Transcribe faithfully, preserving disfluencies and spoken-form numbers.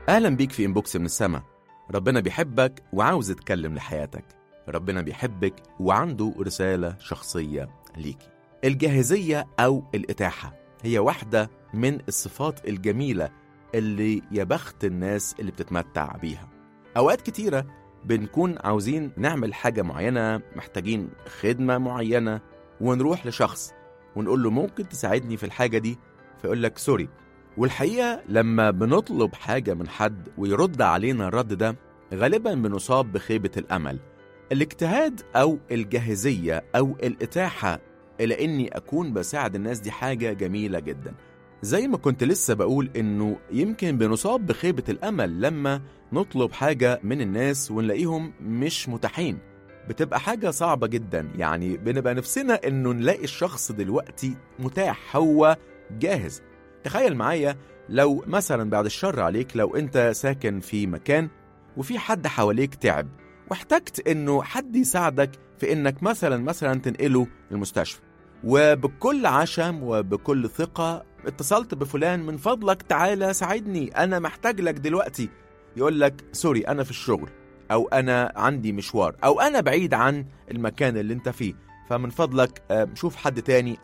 أهلا بيك في إنبوكس من السما. ربنا بيحبك وعاوز يتكلم لحياتك. ربنا بيحبك وعنده رسالة شخصية ليكي. الجاهزية أو الإتاحة هي واحدة من الصفات الجميلة اللي يا بخت الناس اللي بتتمتع بيها. أوقات كتيرة بنكون عاوزين نعمل حاجة معينة، محتاجين خدمة معينة، ونروح لشخص ونقول له ممكن تساعدني في الحاجة دي، فيقول لك سوري. والحقيقة لما بنطلب حاجة من حد ويرد علينا الرد ده، غالبا بنصاب بخيبة الأمل. الاجتهاد أو الجاهزية أو الإتاحة إلى إني أكون بساعد الناس دي حاجة جميلة جدا. زي ما كنت لسه بقول إنه يمكن بنصاب بخيبة الأمل لما نطلب حاجة من الناس ونلاقيهم مش متاحين. بتبقى حاجة صعبة جدا، يعني بنبقى نفسنا إنه نلاقي الشخص دلوقتي متاح، هو جاهز. تخيل معايا لو مثلا بعد الشر عليك، لو انت ساكن في مكان وفي حد حواليك تعب واحتجت انه حد يساعدك في انك مثلا مثلا تنقله المستشفى، وبكل عشم وبكل ثقة اتصلت بفلان، من فضلك تعالى ساعدني، انا محتاج لك دلوقتي. يقول لك سوري انا في الشغل، او انا عندي مشوار، او انا بعيد عن المكان اللي انت فيه، فمن فضلك شوف حد تاني